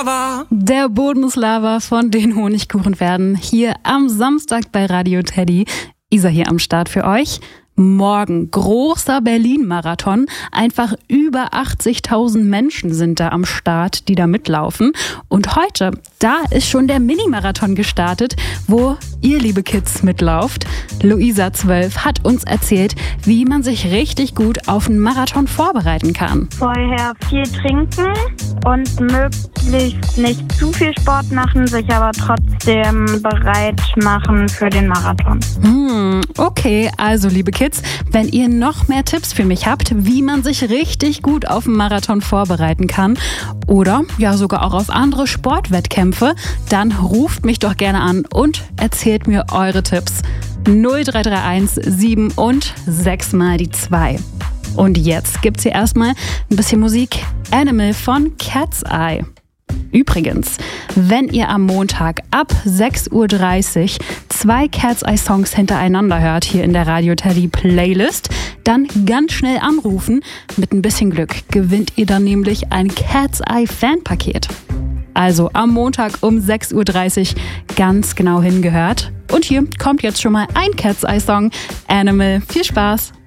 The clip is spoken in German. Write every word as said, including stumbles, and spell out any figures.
Der Bodenslava von den Honigkuchen werden hier am Samstag bei Radio Teddy. Isa hier am Start für euch. Morgen großer Berlin-Marathon. Einfach über achtzigtausend Menschen sind da am Start, die da mitlaufen. Und heute, da ist schon der Mini-Marathon gestartet, wo ihr, liebe Kids, mitlauft. Luisa, zwölf, hat uns erzählt, wie man sich richtig gut auf einen Marathon vorbereiten kann. Vorher viel trinken und möglichst nicht zu viel Sport machen, sich aber trotzdem bereit machen für den Marathon. Hm, okay, also liebe Kids, wenn ihr noch mehr Tipps für mich habt, wie man sich richtig gut auf einen Marathon vorbereiten kann oder ja sogar auch auf andere Sportwettkämpfe, dann ruft mich doch gerne an und erzählt mir eure Tipps. null drei drei eins sieben und sechs mal die zwei. Und jetzt gibt's hier erstmal ein bisschen Musik. Animal von Cat's Eye. Übrigens, wenn ihr am Montag ab sechs Uhr dreißig zwei Cat's Eye Songs hintereinander hört hier in der Radio Teddy Playlist, dann ganz schnell anrufen. Mit ein bisschen Glück gewinnt ihr dann nämlich ein Cat's Eye Fanpaket. Also am Montag um sechs Uhr dreißig ganz genau hingehört. Und hier kommt jetzt schon mal ein Cat's Eye Song, Animal. Viel Spaß!